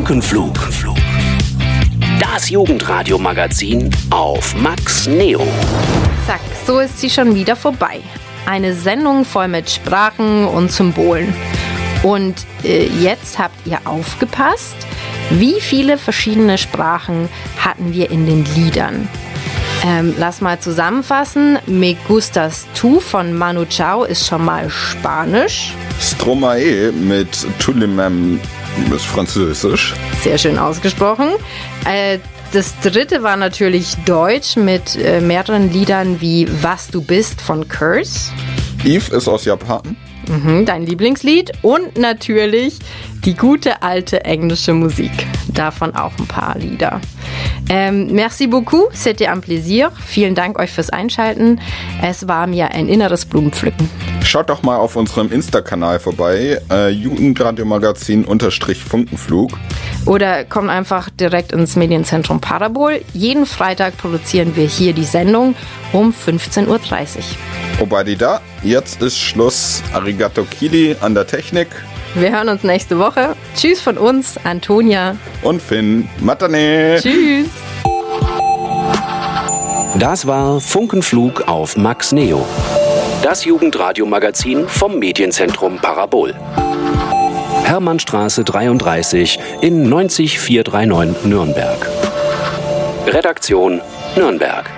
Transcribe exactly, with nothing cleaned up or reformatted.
Funkenflug. Das Jugendradio-Magazin auf Max Neo. Zack, so ist sie schon wieder vorbei. Eine Sendung voll mit Sprachen und Symbolen. Und äh, jetzt habt ihr aufgepasst, wie viele verschiedene Sprachen hatten wir in den Liedern. Ähm, lass mal zusammenfassen. Me gustas tu von Manu Chao ist schon mal Spanisch. Stromae mit Tulimem ist Französisch. Sehr schön ausgesprochen. Äh, das dritte war natürlich Deutsch mit äh, mehreren Liedern wie Was du bist von Curse. Eve ist aus Japan. Mhm, dein Lieblingslied. Und natürlich die gute alte englische Musik. Davon auch ein paar Lieder. Ähm, merci beaucoup, c'était un plaisir. Vielen Dank euch fürs Einschalten. Es war mir ein inneres Blumenpflücken. Schaut doch mal auf unserem Insta-Kanal vorbei, äh, Jugendradio-Magazin unterstrich Funkenflug. Oder kommt einfach direkt ins Medienzentrum Parabol. Jeden Freitag produzieren wir hier die Sendung um fünfzehn Uhr dreißig. Obadida, jetzt ist Schluss. Arigato Kili an der Technik. Wir hören uns nächste Woche. Tschüss von uns, Antonia und Finn. Matane. Tschüss. Das war Funkenflug auf Max Neo. Das Jugendradio-Magazin vom Medienzentrum Parabol. Hermannstraße dreiunddreißig in neunzig vierhundertneunundneunzig Nürnberg. Redaktion Nürnberg.